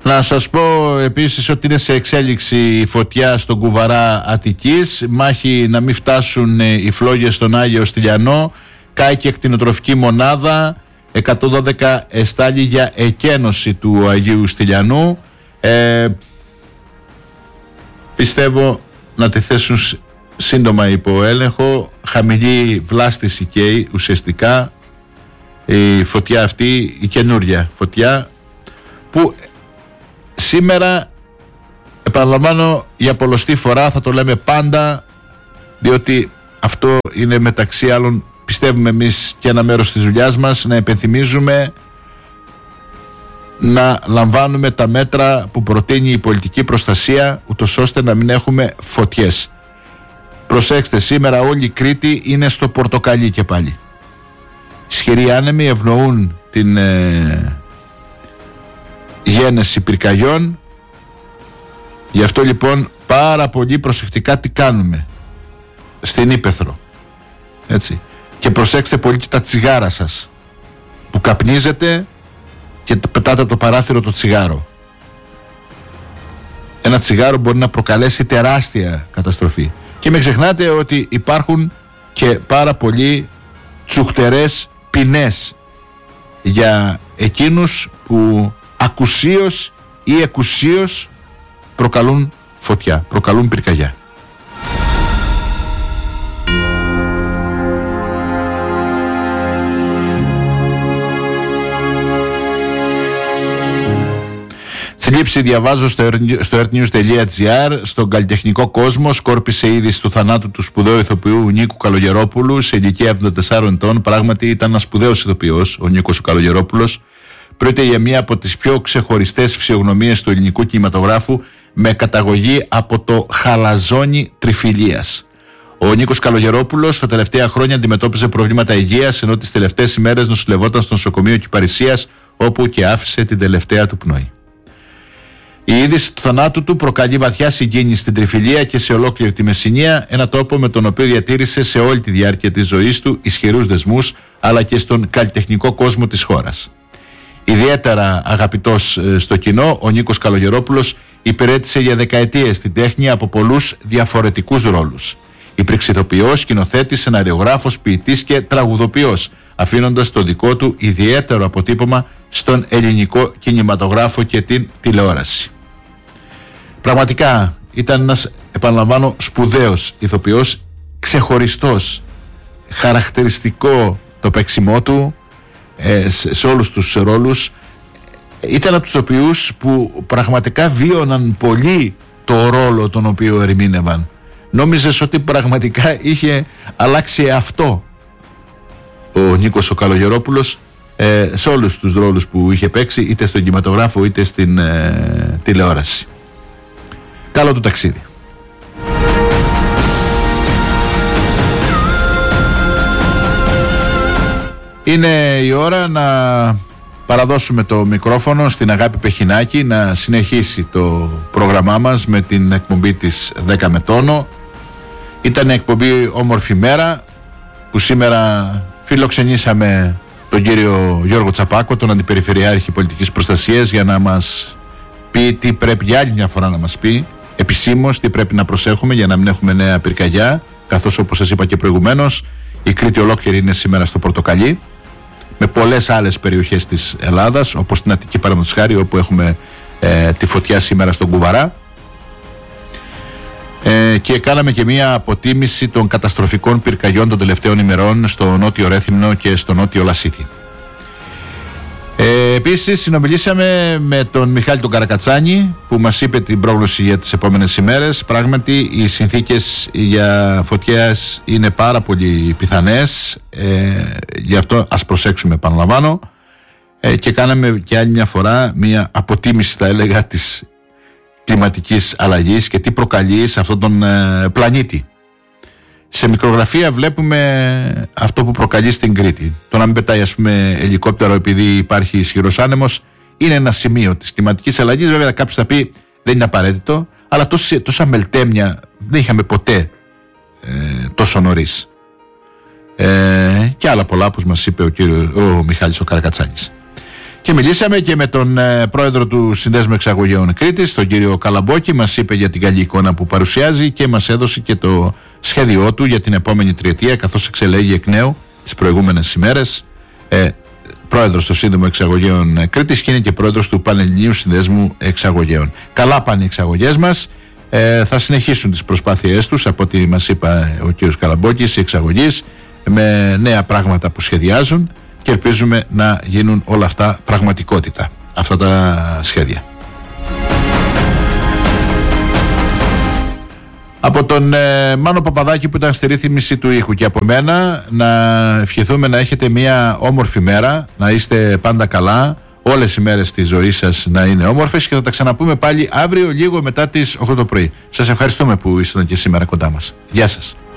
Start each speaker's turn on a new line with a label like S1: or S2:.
S1: Να σας πω επίσης ότι είναι σε εξέλιξη η φωτιά στον Κουβαρά Αττικής. Μάχη να μην φτάσουν οι φλόγες στον Άγιο Στυλιανό. Κάηκε εκτινοτροφική μονάδα. 112 εστάλει για εκένωση του Αγίου Στυλιανού. Πιστεύω να τη θέσουν σύντομα υπό έλεγχο. Χαμηλή βλάστηση καίει ουσιαστικά η φωτιά αυτή, η καινούρια φωτιά, που σήμερα, επαναλαμβάνω για πολλοστή φορά, θα το λέμε πάντα, διότι αυτό είναι μεταξύ άλλων, πιστεύουμε εμείς, και ένα μέρος της δουλειάς μας, να υπενθυμίζουμε, να λαμβάνουμε τα μέτρα που προτείνει η πολιτική προστασία, ούτως ώστε να μην έχουμε φωτιές. Προσέξτε, σήμερα όλη η Κρήτη είναι στο πορτοκαλί και πάλι. Ισχυροί άνεμοι ευνοούν την γένεση πυρκαγιών. Γι' αυτό λοιπόν πάρα πολύ προσεκτικά τι κάνουμε στην Ύπαιθρο, έτσι. Και προσέξτε πολύ και τα τσιγάρα σας που καπνίζετε και πετάτε από το παράθυρο το τσιγάρο. Ένα τσιγάρο μπορεί να προκαλέσει τεράστια καταστροφή. Και μην ξεχνάτε ότι υπάρχουν και πάρα πολλοί τσουχτερές ποινές για εκείνους που ακουσίως ή εκουσίως προκαλούν φωτιά, προκαλούν πυρκαγιά. Θλίψη διαβάζω στο earthnews.gr. Στον καλλιτεχνικό κόσμο σκόρπισε η είδηση του θανάτου του σπουδαίου ηθοποιού Νίκου Καλογερόπουλου σε ηλικία 74 ετών. Πράγματι ήταν ένας σπουδαίος ηθοποιός ο Νίκος Καλογερόπουλος. Πρόκειται για μία από τις πιο ξεχωριστές φυσιογνωμίες του ελληνικού κινηματογράφου, με καταγωγή από το χαλαζόνι Τριφυλίας. Ο Νίκος Καλογερόπουλος τα τελευταία χρόνια αντιμετώπιζε προβλήματα υγείας, ενώ τις τελευταίες ημέρες νοσηλευόταν στο νοσοκομείο Κυπαρισίας, όπου και άφησε την τελευταία του πνοή. Η είδηση του θανάτου του προκαλεί βαθιά συγκίνηση στην Τριφυλία και σε ολόκληρη τη Μεσσηνία, ένα τόπο με τον οποίο διατήρησε σε όλη τη διάρκεια της ζωής του ισχυρούς δεσμούς, αλλά και στον καλλιτεχνικό κόσμο της χώρας. Ιδιαίτερα αγαπητός στο κοινό, ο Νίκος Καλογερόπουλος υπηρέτησε για δεκαετίες την τέχνη από πολλούς διαφορετικούς ρόλους. Υπήρξε ηθοποιός, σκηνοθέτης, σεναριογράφος, ποιητής και τραγουδοποιός, αφήνοντας το δικό του ιδιαίτερο αποτύπωμα στον ελληνικό κινηματογράφο και την τηλεόραση. Πραγματικά ήταν ένας, επαναλαμβάνω, σπουδαίος ηθοποιός, ξεχωριστός, χαρακτηριστικό το παίξιμό του σε όλους τους ρόλους. Ήταν από τους ηθοποιούς που πραγματικά βίωναν πολύ το ρόλο τον οποίο ερμήνευαν. Νόμιζες ότι πραγματικά είχε αλλάξει αυτό ο Νίκος ο Καλογερόπουλος σε όλους τους ρόλους που είχε παίξει, είτε στον κινηματογράφο είτε στην τηλεόραση. Καλό του ταξίδι. Είναι η ώρα να παραδώσουμε το μικρόφωνο στην Αγάπη Πεχινάκη να συνεχίσει το πρόγραμμά μας με την εκπομπή της 10 με τόνο. Ήταν εκπομπή όμορφη μέρα που σήμερα φιλοξενήσαμε τον κύριο Γιώργο Τσαπάκο, τον Αντιπεριφερειάρχη Πολιτικής Προστασίας, για να μας πει τι πρέπει για άλλη μια φορά να μας πει επισήμως, τι πρέπει να προσέχουμε για να μην έχουμε νέα πυρκαγιά, καθώς όπως σας είπα και προηγουμένως η Κρήτη ολόκληρη είναι σήμερα στο πορτοκαλί, με πολλές άλλες περιοχές της Ελλάδας, όπως την Αττική παραδείγματος χάρη, όπου έχουμε τη φωτιά σήμερα στον Κουβαρά. Και κάναμε και μία αποτίμηση των καταστροφικών πυρκαγιών των τελευταίων ημερών στο νότιο Ρέθυμνο και στο νότιο Λασίθι. Επίσης συνομιλήσαμε με τον Μιχάλη τον Καρακατσάνη, που μας είπε την πρόγνωση για τις επόμενες ημέρες. Πράγματι οι συνθήκες για φωτιές είναι πάρα πολύ πιθανές, γι' αυτό ας προσέξουμε, επαναλαμβάνω, και κάναμε και άλλη μια φορά μία αποτίμηση, θα έλεγα, της κλιματικής αλλαγής και τι προκαλεί σε αυτόν τον πλανήτη. Σε μικρογραφία βλέπουμε αυτό που προκαλεί στην Κρήτη. Το να μην πετάει, ας πούμε, ελικόπτερο επειδή υπάρχει ισχυρός άνεμος είναι ένα σημείο της κλιματικής αλλαγής. Βέβαια κάποιος θα πει δεν είναι απαραίτητο, αλλά τόσα μελτέμια δεν είχαμε ποτέ τόσο νωρίς. Και άλλα πολλά που μας είπε ο Μιχάλης ο Καρακατσάνης. Και μιλήσαμε και με τον πρόεδρο του Συνδέσμου Εξαγωγέων Κρήτης, τον κύριο Καλαμπόκη. Μας είπε για την καλή εικόνα που παρουσιάζει και μας έδωσε και το σχέδιό του για την επόμενη τριετία, καθώς εξελέγει εκ νέου τις προηγούμενες ημέρες πρόεδρος του Σύνδεσμου Εξαγωγέων Κρήτης και είναι και πρόεδρος του Πανελληνίου Συνδέσμου Εξαγωγέων. Καλά πάνε οι εξαγωγές μας. Θα συνεχίσουν τις προσπάθειές τους, από ό,τι μας είπε ο κύριος Καλαμπόκης, οι εξαγωγείς, με νέα πράγματα που σχεδιάζουν και ελπίζουμε να γίνουν όλα αυτά πραγματικότητα, αυτά τα σχέδια. Από τον Μάνο Παπαδάκη που ήταν στη ρύθμιση του ήχου και από μένα, να ευχηθούμε να έχετε μια όμορφη μέρα, να είστε πάντα καλά, όλες οι μέρες της ζωής σας να είναι όμορφες και θα τα ξαναπούμε πάλι αύριο λίγο μετά τις 8 το πρωί. Σας ευχαριστούμε που ήσασταν και σήμερα κοντά μας. Γεια σας.